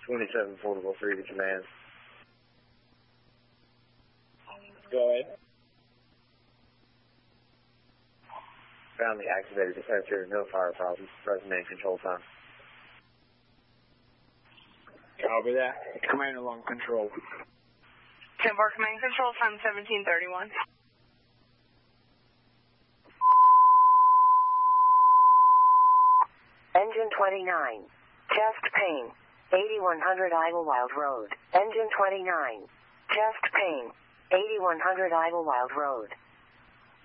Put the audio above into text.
27 Portable 3 to command. Go ahead. Found the activated detector, no fire problems. Present in control time. Copy that. Command along control. 10-4 command control, time 17:31. Engine 29. Chest pain. 8100 Idlewild Road. Engine 29. Chest pain. 8100 Idlewild Road.